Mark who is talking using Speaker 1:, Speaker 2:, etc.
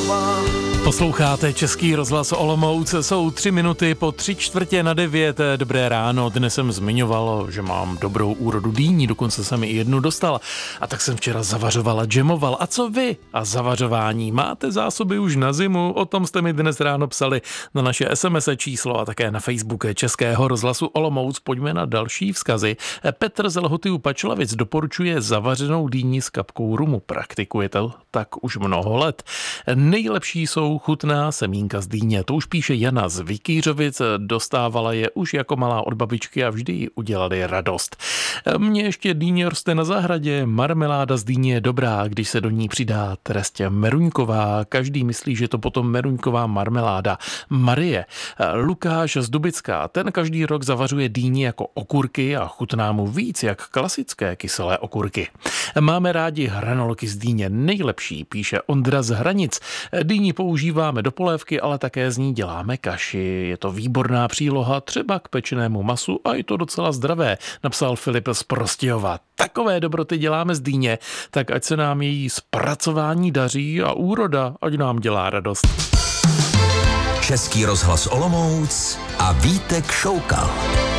Speaker 1: Posloucháte Český rozhlas Olomouc, jsou 3 minuty po 8:45. Dobré ráno, dnes jsem zmiňoval, že mám dobrou úrodu dýní, dokonce jsem i jednu dostal. A tak jsem včera zavařoval a džemoval. A co vy? A zavařování? Máte zásoby už na zimu? O tom jste mi dnes ráno psali na naše SMS číslo a také na Facebook Českého rozhlasu Olomouc. Pojďme na další vzkazy. Petr z Lhoty u Pačlavic doporučuje zavařenou dýni s kapkou rumu. Praktikuje to tak už mnoho let. Nejlepší jsou chutná semínka z dýně. To už píše Jana z Vikýřovic, dostávala je už jako malá od babičky a vždy jí udělali radost. Mně ještě dýně roste na zahradě, marmeláda z dýně je dobrá, když se do ní přidá trestě meruňková. Každý myslí, že to potom meruňková marmeláda. Marie, Lukáš z Dubická, ten každý rok zavařuje dýni jako okurky a chutná mu víc jak klasické kyselé okurky. Máme rádi hranolky z dýně, nejlepší, píše Ondra z Hranic. Dýni používáme do polévky, ale také z ní děláme kaši. Je to výborná příloha třeba k pečenému masu a je to docela zdravé, napsal Filip z Prostějova. Takové dobroty děláme z dýně, tak ať se nám její zpracování daří a úroda, ať nám dělá radost.
Speaker 2: Český rozhlas Olomouc a Vítek Šoukal.